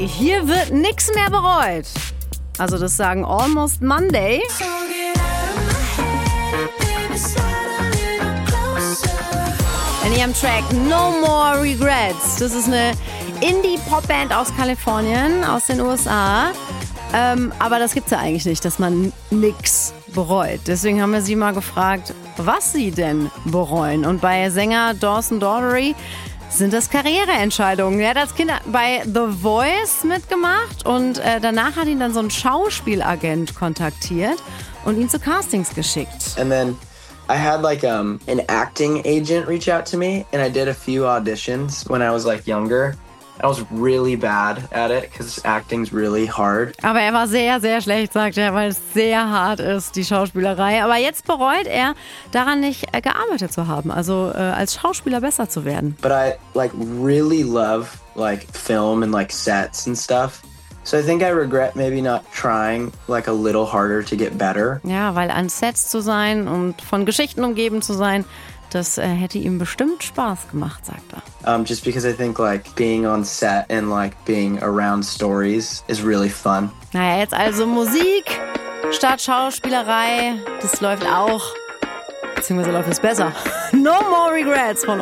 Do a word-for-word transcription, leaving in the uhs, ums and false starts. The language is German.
hier wird nichts mehr bereut. Also das sagen Almost Monday. In ihrem Track No More Regrets. Das ist eine Indie-Pop-Band aus Kalifornien, aus den U S A. Ähm, aber das gibt's ja eigentlich nicht, dass man nix bereut. Deswegen haben wir sie mal gefragt, was sie denn bereuen. Und bei Sänger Dawson Daughtery sind das Karriereentscheidungen. Er hat als Kind bei The Voice mitgemacht und äh, danach hat ihn dann so ein Schauspielagent kontaktiert und ihn zu Castings geschickt. And then I had like um, an acting agent reach out to me and I did a few auditions when I was like younger. I was really bad at it because acting's really hard. Aber er war sehr, sehr schlecht, sagt er, weil es sehr hart ist, die Schauspielerei. Aber jetzt bereut er, daran nicht äh, gearbeitet zu haben, also äh, als Schauspieler besser zu werden. But I like really love like film and like sets and stuff. So I think I regret maybe not trying like a little harder to get better. Ja, weil an Sets zu sein und von Geschichten umgeben zu sein, das äh, hätte ihm bestimmt Spaß gemacht, sagt er. Um, just because I think like being on set and like being around stories is really fun. Naja, jetzt also Musik statt Schauspielerei, das läuft auch, beziehungsweise läuft es besser. No More Regrets von